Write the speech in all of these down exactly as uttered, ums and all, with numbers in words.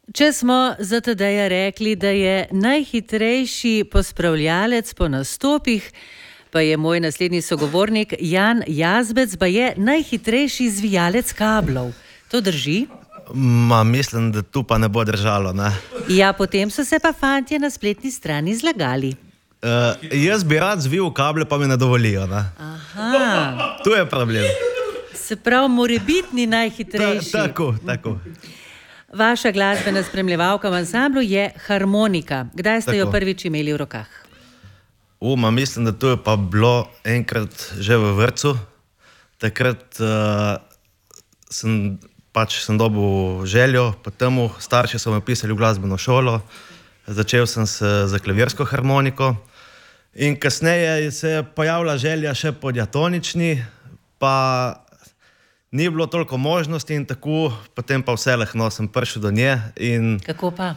Če smo za Tadeja rekli, da je najhitrejši pospravljalec po nastopih, pa je moj naslednji sogovornik Jan Jazbec, pa je najhitrejši zvijalec kablov. To drži? Ma, mislim, da tu pa ne bo držalo, ne? Ja, potem so se pa fantje na spletni strani zlagali. Uh, jaz bi rad zvil kable, pa mi ne dovolijo, ne? Aha. Tu je problem. Se pravi, morebitni najhitrejši. Ta, tako, tako. Vaša glasbena spremljevalka v ansamblu je harmonika. Kdaj ste Tako. jo prvič imeli v rokah? Uma, mislim, da to je pa bilo enkrat že v vrtcu. Takrat uh, sem pač sem dobil željo, potem starši so me pisali v glasbeno šolo, začel sem se za klavirsko harmoniko in kasneje se je pojavila želja še po diatonični, pa ni bilo toliko možnosti in tako, potem pa vse lahno sem prišel do nje. In Kako pa?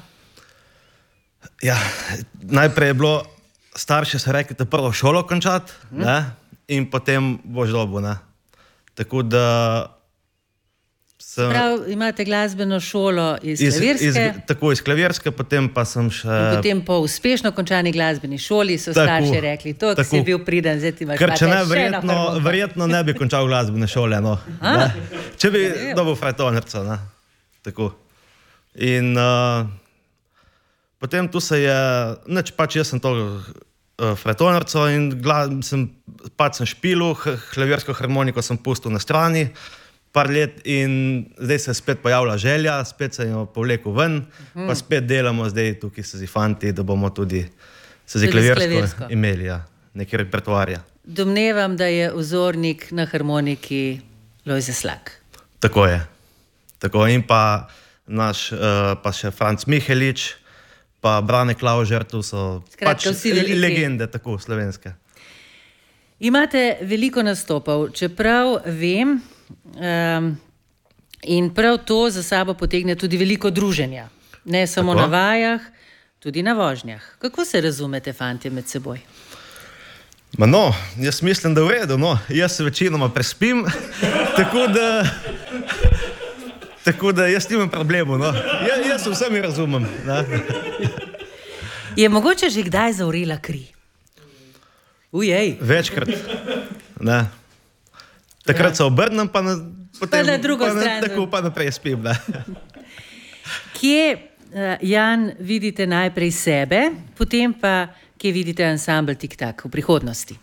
ja, najprej je bilo, starši so rekli, da prvo šolo končati, Hmm. ne, in potem boš dobil, ne. Tako da sem... Prav, imate glasbeno šolo iz Iz, klavirske, iz, tako iz klavirske, potem pa sem še... in potem po uspešno končani glasbeni šoli so Tako, starši rekli, to, ki tako. si bil priden, zdaj ti imaš Ker če pate ne, še eno verjetno, harmoniko. verjetno ne bi končal glasbene šole, no. A? Ne. Če bi Zanimivo. dobil frajtonarca, ne. Tako. In uh, potem tu se je, neč pač jaz sem to uh, frajtonarco in gla, sem, pač sem špilil, h- klavirsko harmoniko sem pustil na strani par let in zdaj se je spet pojavila želja, spet sem jo povlekel ven, Mhm. pa spet delamo zdaj tukaj se fanti, da bomo tudi se z Tudi s klavirsko klavirsko. imeli, ja, nekaj repertoarja. Domnevam, da je vzornik na harmoniki Lojze Slak. Tako je. Tako in pa naš, uh, pa še Franc Mihelič, pa Brane Klaužer, tu so Skratka, pač vsi veliki. legende, tako slovenske. Imate veliko nastopov, čeprav vem, um, in prav to za sabo potegne tudi veliko druženja. Ne samo Tako. na vajah, tudi na vožnjah. Kako se razumete, fantje, med seboj? Ma no, jaz mislim, da je v redu, no. Jaz se večinoma prespim, tako da, tako da jaz nimam problemov, no. Ja, jaz se vsemi razumem, ne. Je mogoče že kdaj zavrela kri? Ujej. Večkrat, ne. Takrat se obrnem, pa na, potem, na drugo pa na, stran. tako pa naprej spim, ne. Kje, uh, Jan, vidite najprej sebe, potem pa kje vidite ansambl Tik-tak v prihodnosti?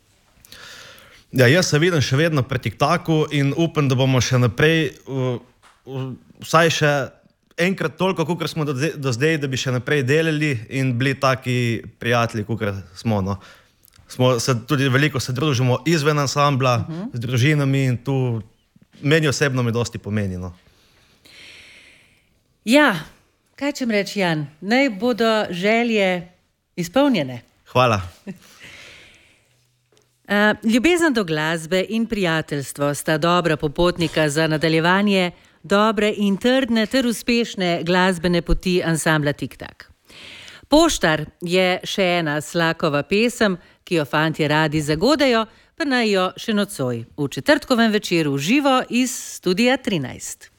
Ja, jaz se vidim še vedno pri Tik-taku in upam, da bomo še naprej, uh, uh, vsaj še enkrat toliko, kolikor smo do, zdaj- do zdaj, da bi še naprej delali in bili taki prijatelji, kolikor smo, no. Smo se tudi veliko se družimo izven ansambla, uh -huh. z družinami in tu meni osebno mi dosti pomeni, no. Ja, kaj čem reči, Jan? Naj bodo želje izpolnjene. Hvala. Uh, ljubezen do glasbe in prijateljstvo sta dobra popotnika za nadaljevanje dobre in trdne ter uspešne glasbene poti ansambla Tik-tak. Poštar je še ena Slakova pesem, ki jo fantje radi zagodajo, pa naj jo še nocoj v četrtkovem večeru živo iz Studia trinajst.